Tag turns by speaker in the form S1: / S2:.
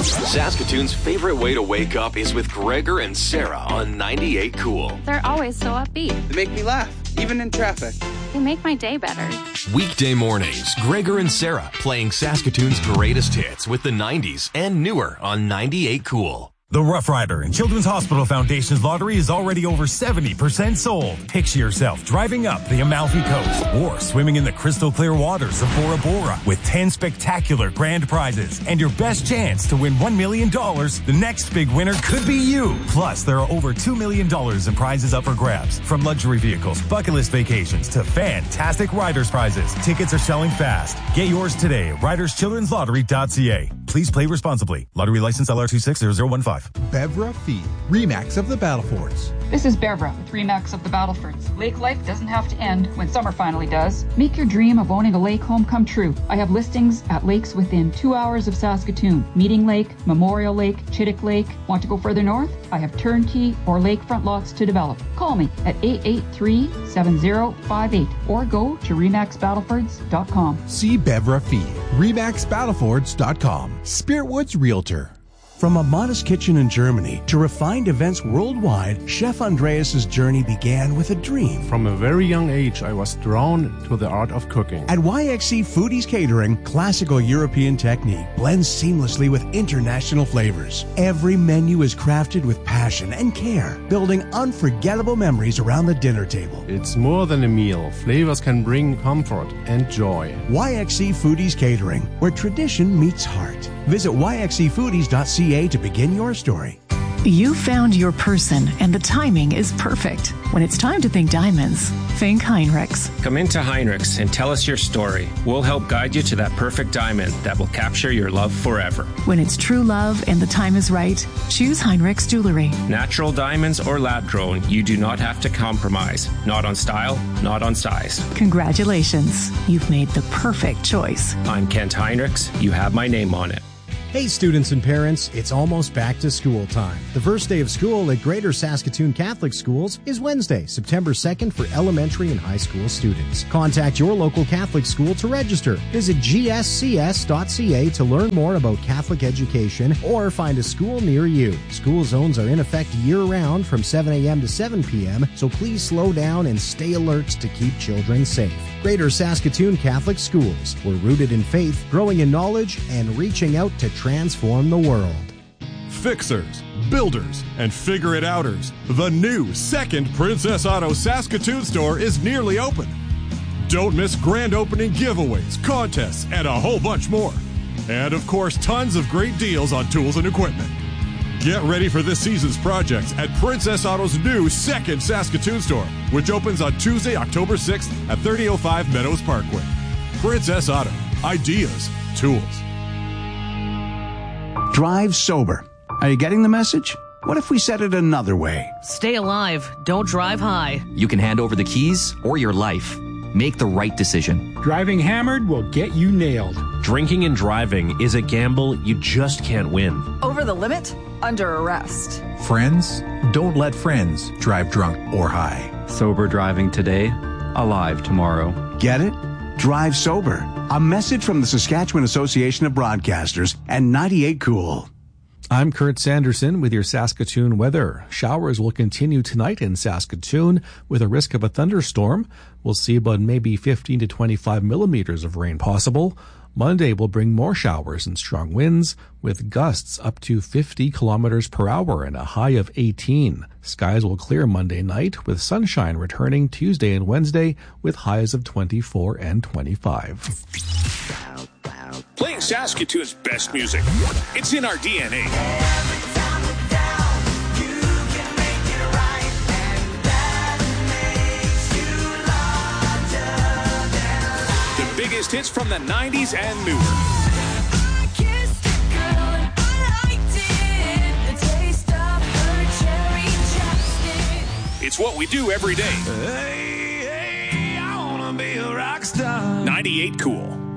S1: Saskatoon's favorite way to wake up is with Gregor and Sarah on 98 Cool.
S2: They're always so upbeat.
S3: They make me laugh, even in traffic.
S2: They make my day better.
S1: Weekday mornings, Gregor and Sarah playing Saskatoon's greatest hits with the 90s and newer on 98 Cool.
S4: The Rough Rider and Children's Hospital Foundation's lottery is already over 70% sold. Picture yourself driving up the Amalfi Coast or swimming in the crystal clear waters of Bora Bora with 10 spectacular grand prizes and your best chance to win $1 million. The next big winner could be you. Plus, there are over $2 million in prizes up for grabs, from luxury vehicles, bucket list vacations to fantastic riders prizes. Tickets are selling fast. Get yours today at riderschildrenslottery.ca. Please play responsibly. Lottery license LR260015.
S5: Bevra Fee, Remax of the Battlefords.
S6: This is Bevra with Remax of the Battlefords. Lake life doesn't have to end when summer finally does. Make your dream of owning a lake home come true. I have listings at lakes within 2 hours of Saskatoon. Meeting Lake, Memorial Lake, Chittick Lake. Want to go further north? I have turnkey or lakefront lots to develop. Call me at 883-7058 or go to remaxbattlefords.com.
S5: See Bevra Fee, remaxbattlefords.com. Spiritwoods Realtor.
S7: From a modest kitchen in Germany to refined events worldwide, Chef Andreas' journey began with a dream.
S8: From a very young age, I was drawn to the art of cooking.
S7: At YXC Foodies Catering, classical European technique blends seamlessly with international flavors. Every menu is crafted with passion and care, building unforgettable memories around the dinner table.
S8: It's more than a meal. Flavors can bring comfort and joy.
S7: YXC Foodies Catering, where tradition meets heart. Visit yxcfoodies.ca to begin your story.
S9: You found your person, and the timing is perfect. When it's time to think diamonds, think Heinrichs.
S10: Come into Heinrichs and tell us your story. We'll help guide you to that perfect diamond that will capture your love forever.
S9: When it's true love and the time is right, choose Heinrichs Jewelry.
S10: Natural diamonds or lab-grown, you do not have to compromise. Not on style, not on size.
S9: Congratulations. You've made the perfect choice.
S10: I'm Kent Heinrichs. You have my name on it.
S11: Hey students and parents, it's almost back to school time. The first day of school at Greater Saskatoon Catholic Schools is Wednesday, September 2nd for elementary and high school students. Contact your local Catholic school to register. Visit gscs.ca to learn more about Catholic education or find a school near you. School zones are in effect year-round from 7 a.m. to 7 p.m., so please slow down and stay alert to keep children safe. Greater Saskatoon Catholic Schools. We're rooted in faith, growing in knowledge, and reaching out to transform the world.
S12: Fixers, builders, and figure-it-outers. The new second Princess Auto Saskatoon store is nearly open. Don't miss grand opening giveaways, contests, and a whole bunch more. And of course, tons of great deals on tools and equipment. Get ready for this season's projects at Princess Auto's new second Saskatoon store, which opens on Tuesday, October 6th at 3005 Meadows Parkway. Princess Auto. Ideas. Tools.
S7: Drive sober. Are you getting the message? What if we said it another way?
S13: Stay alive. Don't drive high.
S14: You can hand over the keys or your life. Make the right decision.
S15: Driving hammered will get you nailed.
S16: Drinking and driving is a gamble you just can't win.
S17: Over the limit? Under arrest.
S18: Friends, don't let friends drive drunk or high.
S19: Sober driving today, alive tomorrow.
S7: Get it? Drive sober. A message from the Saskatchewan Association of Broadcasters and 98 Cool.
S20: I'm Kurt Sanderson with your Saskatoon weather. Showers will continue tonight in Saskatoon with a risk of a thunderstorm. We'll see about maybe 15 to 25 millimeters of rain possible. Monday will bring more showers and strong winds with gusts up to 50 kilometers per hour and a high of 18. Skies will clear Monday night with sunshine returning Tuesday and Wednesday with highs of 24 and 25.
S3: Playing Saskatoon's best music. It's in our DNA. Biggest hits from the 90s and newer. It's what we do every day. Hey, I wanna be a rock star. 98 Cool.